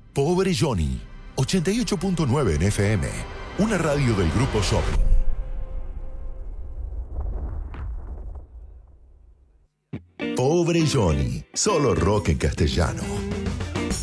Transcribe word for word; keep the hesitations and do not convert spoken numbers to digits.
Pobre Johnny, ochenta y ocho punto nueve en F M, una radio del Grupo Shopping. Pobre Johnny, solo rock en castellano.